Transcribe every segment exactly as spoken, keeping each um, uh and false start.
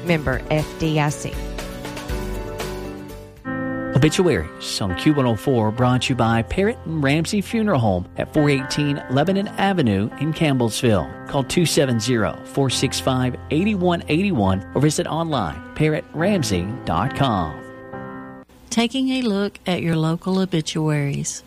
Member F D I C. Obituaries on Q one oh four brought to you by Parrott and Ramsey Funeral Home at four eighteen Lebanon Avenue in Campbellsville. Call two seven zero, four six five, eight one eight one or visit online parrott ramsey dot com. Taking a look at your local obituaries.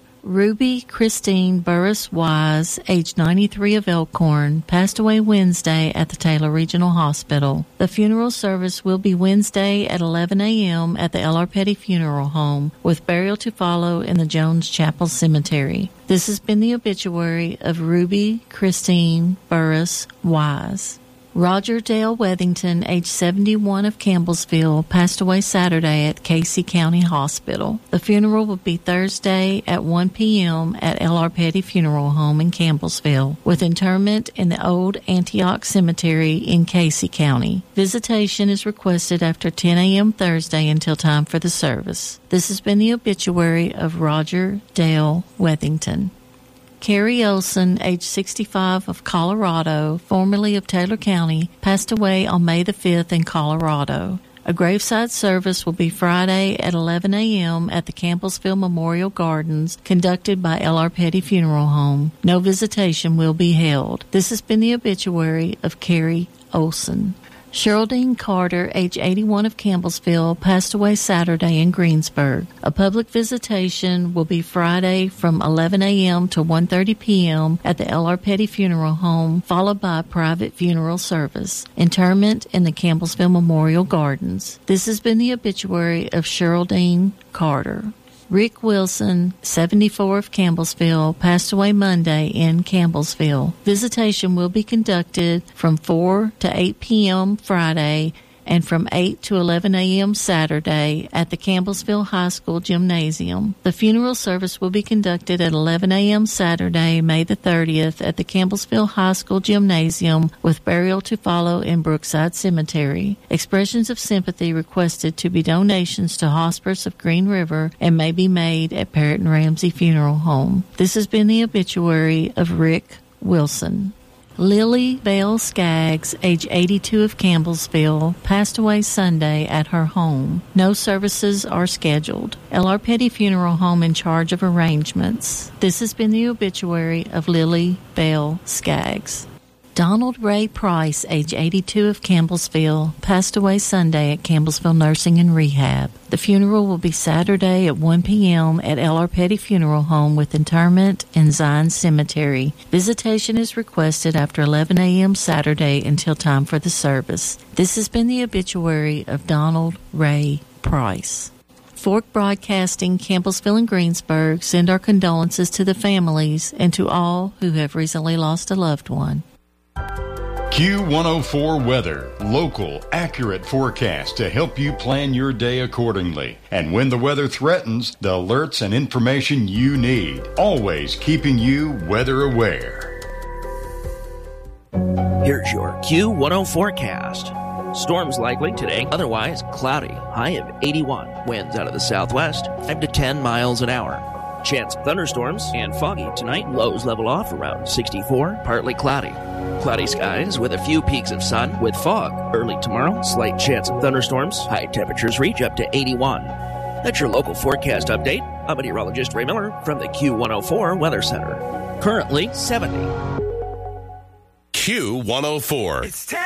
Ruby Christine Burris Wise, age ninety-three, of Elkhorn, passed away Wednesday at the Taylor Regional Hospital. The funeral service will be Wednesday at eleven a.m. at the L R. Petty Funeral Home, with burial to follow in the Jones Chapel Cemetery. This has been the obituary of Ruby Christine Burris Wise. Roger Dale Wethington, age seventy-one, of Campbellsville, passed away Saturday at Casey County Hospital. The funeral will be Thursday at one p.m. at L R. Petty Funeral Home in Campbellsville, with interment in the Old Antioch Cemetery in Casey County. Visitation is requested after ten a.m. Thursday until time for the service. This has been the obituary of Roger Dale Wethington. Carrie Olson, age sixty-five, of Colorado, formerly of Taylor County, passed away on May the fifth in Colorado. A graveside service will be Friday at eleven a.m. at the Campbellsville Memorial Gardens, conducted by L R. Petty Funeral Home. No visitation will be held. This has been the obituary of Carrie Olson. Geraldine Carter, age eighty-one, of Campbellsville, passed away Saturday in Greensburg. A public visitation will be Friday from eleven a.m. to one thirty p.m. at the L R. Petty Funeral Home, followed by a private funeral service. Interment in the Campbellsville Memorial Gardens. This has been the obituary of Geraldine Carter. Rick Wilson, seventy-four, of Campbellsville, passed away Monday in Campbellsville. Visitation will be conducted from four to eight p.m. Friday and from eight to eleven a.m. Saturday at the Campbellsville High School Gymnasium. The funeral service will be conducted at eleven a.m. Saturday, May the thirtieth, at the Campbellsville High School Gymnasium, with burial to follow in Brookside Cemetery. Expressions of sympathy requested to be donations to Hospice of Green River and may be made at Parrott and Ramsey Funeral Home. This has been the obituary of Rick Wilson. Lily Bell Skaggs, age eighty-two, of Campbellsville, passed away Sunday at her home. No services are scheduled. L R. Petty Funeral Home in charge of arrangements. This has been the obituary of Lily Bell Skaggs. Donald Ray Price, age eighty-two, of Campbellsville, passed away Sunday at Campbellsville Nursing and Rehab. The funeral will be Saturday at one p.m. at L R. Petty Funeral Home, with interment in Zion Cemetery. Visitation is requested after eleven a.m. Saturday until time for the service. This has been the obituary of Donald Ray Price. Fork Broadcasting, Campbellsville and Greensburg send our condolences to the families and to all who have recently lost a loved one. Q one oh four Weather. Local, accurate forecast to help you plan your day accordingly. And when the weather threatens, the alerts and information you need. Always keeping you weather aware. Here's your Q one oh forecast. Storms likely today, otherwise cloudy. High of eighty-one. Winds out of the southwest, five to ten miles an hour. Chance of thunderstorms and foggy tonight. Lows level off around sixty-four, partly cloudy. Cloudy skies with a few peaks of sun with fog. Early tomorrow, slight chance of thunderstorms. High temperatures reach up to eighty-one. That's your local forecast update. I'm meteorologist Ray Miller from the Q one oh four Weather Center. Currently seventy. Q one oh four. It's